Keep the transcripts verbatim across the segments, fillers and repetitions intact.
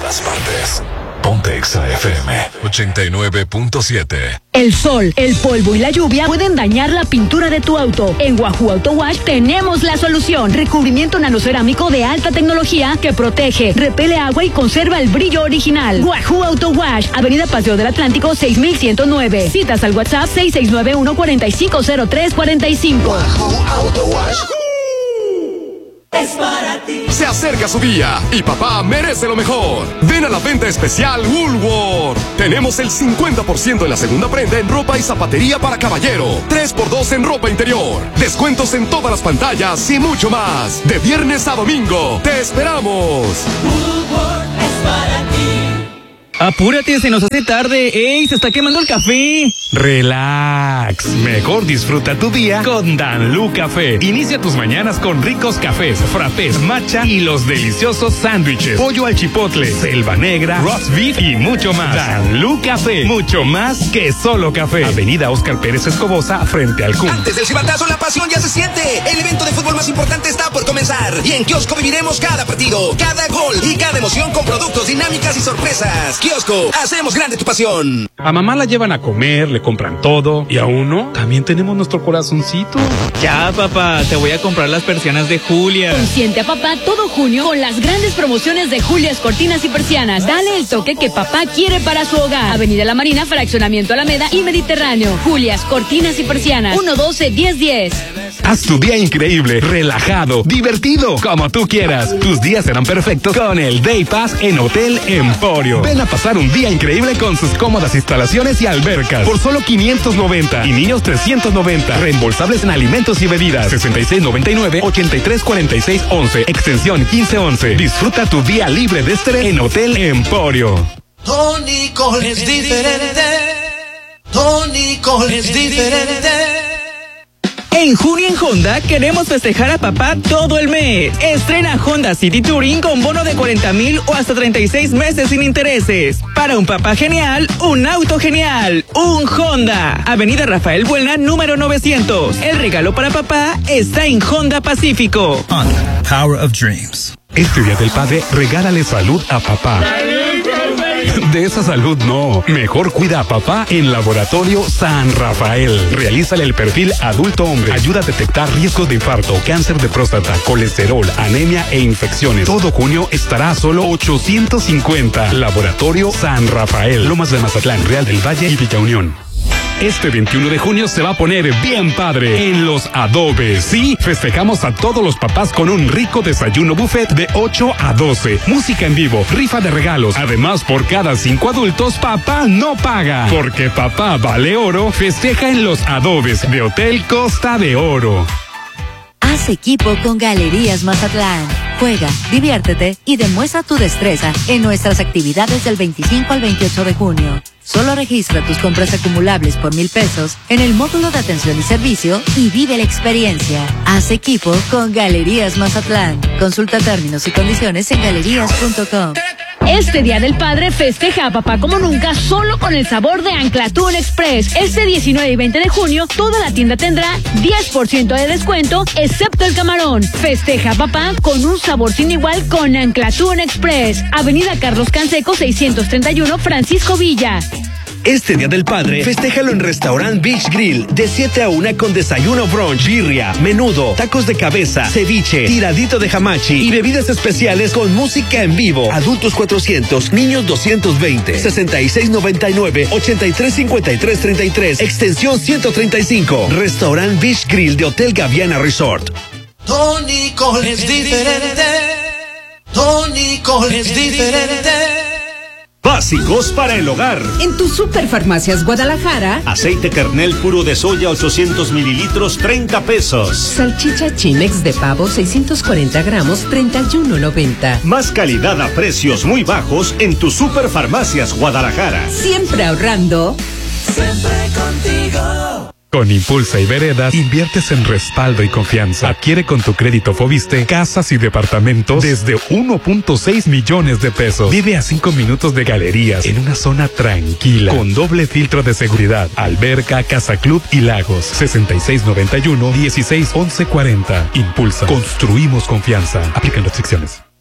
todas partes. Ponte Exa F M ochenta y nueve punto siete. El sol, el polvo y la lluvia pueden dañar la pintura de tu auto. En Wahoo Auto Wash tenemos la solución. Recubrimiento nanocerámico de alta tecnología que protege, repele agua y conserva el brillo original. Wahoo Auto Wash, Avenida Paseo del Atlántico seis mil ciento nueve. Citas al WhatsApp seis seis nueve uno cuatro cinco cero tres cuatro cinco. Wahoo Auto Wash. Es para ti. Se acerca su día y papá merece lo mejor. Ven a la venta especial Woolworth. Tenemos el cincuenta por ciento en la segunda prenda en ropa y zapatería para caballero. tres por dos en ropa interior. Descuentos en todas las pantallas y mucho más. De viernes a domingo. ¡Te esperamos! Woolworth es para ti. Apúrate, se nos hace tarde. ¡Ey, se está quemando el café! Relax, mejor disfruta tu día con Danlú Café. Inicia tus mañanas con ricos cafés, frappés, matcha y los deliciosos sándwiches, pollo al chipotle, selva negra, roast beef y mucho más. Danlú Café, mucho más que solo café. Avenida Óscar Pérez Escobosa, frente al C U M. Antes del silbatazo, la pasión ya se siente. El evento de fútbol más importante está por comenzar. Y en Kiosco viviremos cada partido, cada gol y cada emoción con productos, dinámicas y sorpresas. Kiosco, hacemos grande tu pasión. A mamá la llevan a comer, le compran todo. Y a uno, también tenemos nuestro corazoncito. Ya, papá, te voy a comprar las persianas de Julia. Consiente a papá todo junio con las grandes promociones de Julias Cortinas y Persianas. Dale el toque que papá quiere para su hogar. Avenida La Marina, Fraccionamiento Alameda y Mediterráneo. Julias Cortinas y Persianas. uno doce diez diez. Haz tu día increíble, relajado, divertido, como tú quieras. Tus días serán perfectos con el Day Pass en Hotel Emporio. Ven a pasar un día increíble con sus cómodas instalaciones y albercas por solo quinientos noventa y niños trescientos noventa. Reembolsables en alimentos y bebidas. sesenta y seis noventa y nueve, ochenta y tres cuarenta y seis once, extensión quince once. Disfruta tu día libre de estrés en Hotel Emporio. Tónico es diferente. Tónico es diferente. En junio en Honda queremos festejar a papá todo el mes. Estrena Honda City Touring con bono de cuarenta mil o hasta treinta y seis meses sin intereses. Para un papá genial, un auto genial, un Honda. Avenida Rafael Buelna, número novecientos. El regalo para papá está en Honda Pacífico. Honda, Power of Dreams. Este Día del Padre, regálale salud a papá. De esa salud no. Mejor cuida a papá en Laboratorio San Rafael. Realízale el perfil adulto hombre. Ayuda a detectar riesgos de infarto, cáncer de próstata, colesterol, anemia e infecciones. Todo junio estará a solo ochocientos cincuenta. Laboratorio San Rafael. Lomas de Mazatlán, Real del Valle y Villa Unión. Este veintiuno de junio se va a poner bien padre en Los Adobes. Sí, festejamos a todos los papás con un rico desayuno buffet de ocho a doce. Música en vivo, rifa de regalos. Además, por cada cinco adultos, papá no paga. Porque papá vale oro, festeja en Los Adobes de Hotel Costa de Oro. Haz equipo con Galerías Mazatlán. Juega, diviértete y demuestra tu destreza en nuestras actividades del veinticinco al veintiocho de junio. Solo registra tus compras acumulables por mil pesos en el módulo de atención y servicio y vive la experiencia. Haz equipo con Galerías Mazatlán. Consulta términos y condiciones en galerías punto com. Este Día del Padre festeja a papá como nunca solo con el sabor de Anclatún Express. Este diecinueve y veinte de junio toda la tienda tendrá diez por ciento de descuento excepto el camarón. Festeja a papá con un sabor sin igual con Anclatún Express. Avenida Carlos Canseco seiscientos treinta y uno, Francisco Villa. Este Día del Padre, festéjalo en Restaurant Beach Grill, de siete a una con desayuno brunch, birria, menudo, tacos de cabeza, ceviche, tiradito de hamachi y bebidas especiales con música en vivo. Adultos cuatrocientos, niños doscientos veinte, sesenta y seis noventa y nueve, ochenta y tres cincuenta y tres treinta y tres, extensión ciento treinta y cinco. Restaurant Beach Grill de Hotel Gaviana Resort. Tónico es diferente. Tónico es diferente. Básicos para el hogar. En tu Superfarmacias Guadalajara. Aceite Kernel puro de soya ochocientos mililitros, treinta pesos. Salchicha Chinex de pavo seiscientos cuarenta gramos, treinta y uno noventa. Más calidad a precios muy bajos en tu Superfarmacias Guadalajara. Siempre ahorrando. Siempre contigo. Con Impulsa y Veredas, inviertes en respaldo y confianza. Adquiere con tu crédito Foviste casas y departamentos desde uno punto seis millones de pesos. Vive a cinco minutos de galerías en una zona tranquila, con doble filtro de seguridad, alberca, casa club y lagos. sesenta y seis noventa y uno, dieciséis once cuarenta. Impulsa. Construimos confianza. Aplican restricciones.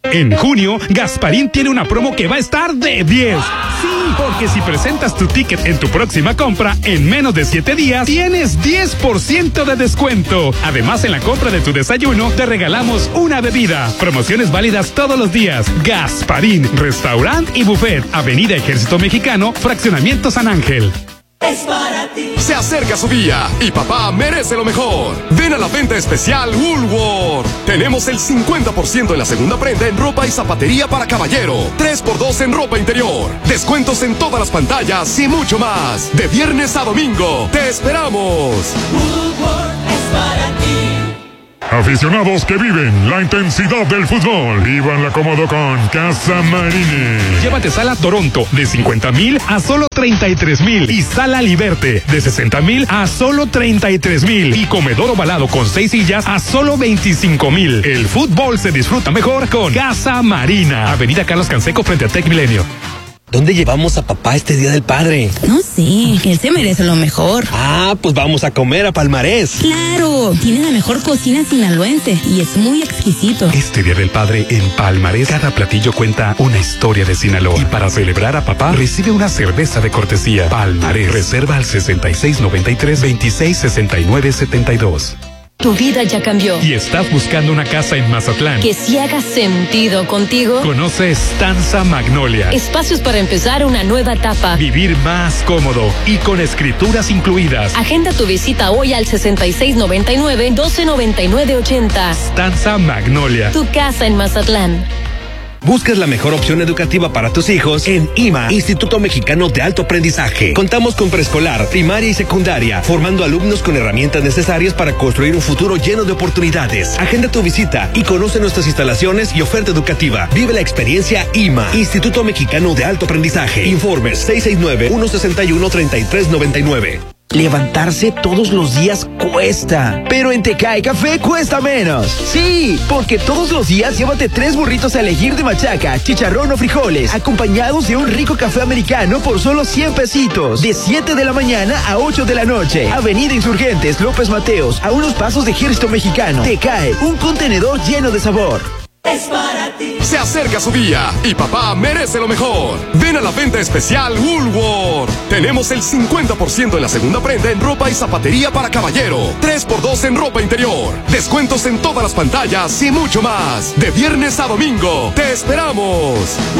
En junio, Gasparín tiene una promo que va a estar de diez. Sí, porque si presentas tu ticket en tu próxima compra, en menos de siete días, tienes diez por ciento de descuento. Además, en la compra de tu desayuno, te regalamos una bebida. Promociones válidas todos los días. Gasparín, restaurant y buffet. Avenida Ejército Mexicano, Fraccionamiento San Ángel. Es para ti. Se acerca su día y papá merece lo mejor. Ven a la venta especial Woolworth. Tenemos el cincuenta por ciento en la segunda prenda en ropa y zapatería para caballero. tres por dos en ropa interior. Descuentos en todas las pantallas y mucho más. De viernes a domingo. ¡Te esperamos! Woolworth es para ti. Aficionados que viven la intensidad del fútbol, vivan la cómodo con Casa Marine. Llévate sala Toronto de cincuenta mil a solo treinta y tres mil y sala Liberte de sesenta mil a solo treinta y tres mil y comedor ovalado con seis sillas a solo veinticinco mil. El fútbol se disfruta mejor con Casa Marina. Avenida Carlos Canseco frente a Tech Milenio. ¿Dónde llevamos a papá este Día del Padre? No sé, él se merece lo mejor. Ah, pues vamos a comer a Palmarés. ¡Claro! Tiene la mejor cocina sinaloense y es muy exquisito. Este Día del Padre en Palmarés, cada platillo cuenta una historia de Sinaloa. Y para celebrar a papá, recibe una cerveza de cortesía. Palmarés, reserva al sesenta y seis noventa y tres veintiséis sesenta y nueve setenta y dos. Tu vida ya cambió. ¿Y estás buscando una casa en Mazatlán que sí haga sentido contigo? Conoce Stanza Magnolia. Espacios para empezar una nueva etapa. Vivir más cómodo y con escrituras incluidas. Agenda tu visita hoy al sesenta y seis noventa y nueve doce noventa y nueve ochenta. Stanza Magnolia. Tu casa en Mazatlán. Buscas la mejor opción educativa para tus hijos en I M A, Instituto Mexicano de Alto Aprendizaje. Contamos con preescolar, primaria y secundaria, formando alumnos con herramientas necesarias para construir un futuro lleno de oportunidades. Agenda tu visita y conoce nuestras instalaciones y oferta educativa. Vive la experiencia I M A, Instituto Mexicano de Alto Aprendizaje. Informes seis seis nueve, uno seis uno, tres tres nueve nueve. Levantarse todos los días cuesta, pero en Tecay Café cuesta menos. Sí, porque todos los días llévate tres burritos a elegir de machaca, chicharrón o frijoles, acompañados de un rico café americano por solo cien pesitos. De siete de la mañana a ocho de la noche. Avenida Insurgentes, López Mateos, a unos pasos de Ejército Mexicano. Tecay, un contenedor lleno de sabor. Es para ti. Se acerca su día y papá merece lo mejor. Ven a la venta especial Woolworth. Tenemos el cincuenta por ciento en la segunda prenda en ropa y zapatería para caballero. tres por dos en ropa interior. Descuentos en todas las pantallas y mucho más. De viernes a domingo. ¡Te esperamos!